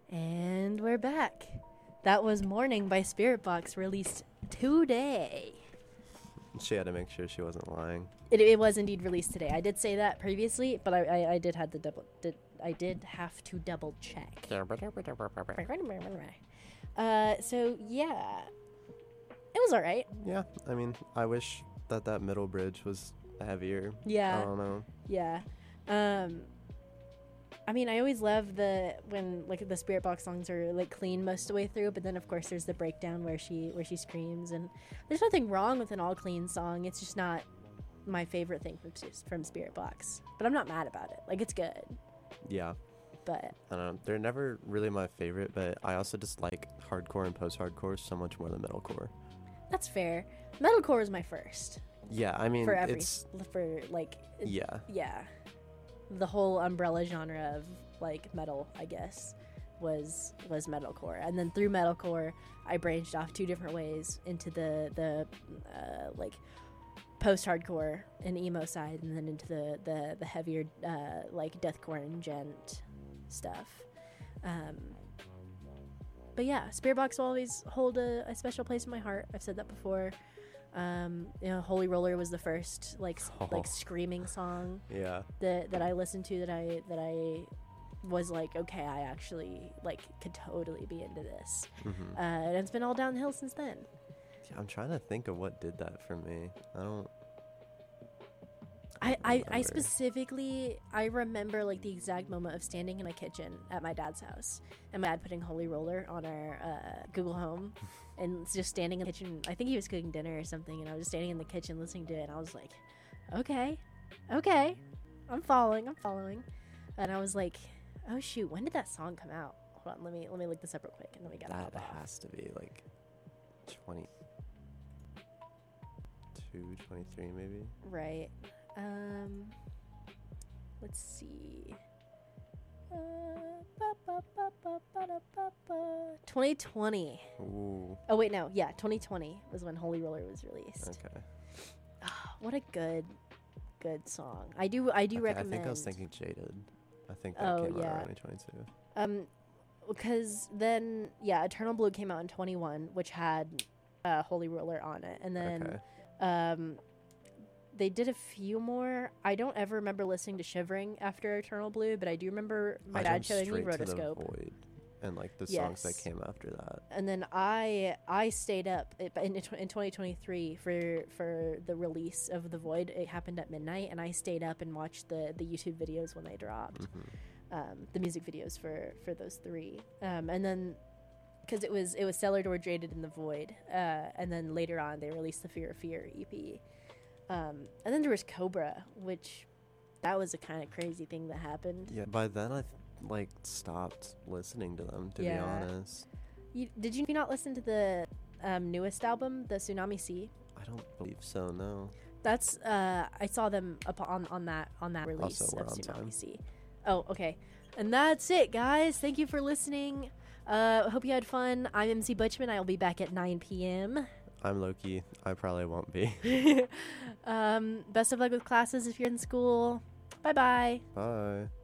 And we're back. That was Morning by Spirit Box, released today. She had to make sure she wasn't lying. It was indeed released today. I did say that previously, but I did have to double check. So yeah, it was all right. Yeah, I mean, I wish that middle bridge was heavier. Yeah. I don't know. Yeah. I mean, I always love when like the Spirit Box songs are like clean most of the way through, but then of course there's the breakdown where she screams, and there's nothing wrong with an all clean song. It's just not my favorite thing from Spirit Box. But I'm not mad about it. Like, it's good. Yeah. But I don't know. They're never really my favorite, but I also just like hardcore and post-hardcore so much more than metalcore. that's fair. Metalcore is my first. Yeah, I mean, For yeah. Yeah. The whole umbrella genre of like metal, I guess, was metalcore, and then through metalcore I branched off two different ways into the like post-hardcore and emo side, and then into the heavier like deathcore and gent stuff. But yeah, Spirit Box will always hold a special place in my heart. I've said that before. Holy Roller was the first like screaming song Yeah. that I listened to, that I was like, okay, I actually like could totally be into this. Mm-hmm. And it's been all downhill since then. Yeah, I'm trying to think of what did that for me. I specifically, I remember like the exact moment of standing in my kitchen at my dad's house and my dad putting Holy Roller on our Google Home and just standing in the kitchen. I think he was cooking dinner or something, and I was just standing in the kitchen listening to it, and I was like, okay, I'm following. And I was like, oh shoot, when did that song come out? Hold on, let me look this up real quick, and then we got That has to be like 22, 23 maybe. right. Let's see. 2020. Ooh. Oh wait, no, yeah, 2020 was when Holy Roller was released. Okay. What a good song. I do recommend. I think I was thinking Jaded. I think that came out around 2022. Because then Eternal Blue came out in 21, which had Holy Roller on it, and then they did a few more. I don't ever remember listening to Shivering after Eternal Blue, but I do remember my dad showing me Rotoscope. Void and like the songs that came after that. And then I stayed up in 2023 for the release of The Void. It happened at midnight, and I stayed up and watched the YouTube videos when they dropped. Mm-hmm. The music videos for those three. And then because it was Cellar Door, Jaded, and The Void. And then later on they released the Fear of Fear EP. And then there was Cobra, which that was a kind of crazy thing that happened. Yeah, by then I like stopped listening to them, to be honest. Did you not listen to the newest album, the Tsunami Sea? I don't believe so, no. That's I saw them on that release Also, of we're on Tsunami time. Sea. Oh, okay. And that's it, guys. Thank you for listening. Hope you had fun. I'm MC Butchman. I'll be back at 9 p.m. I'm Loki. I probably won't be. Best of luck with classes if you're in school. Bye-bye. Bye.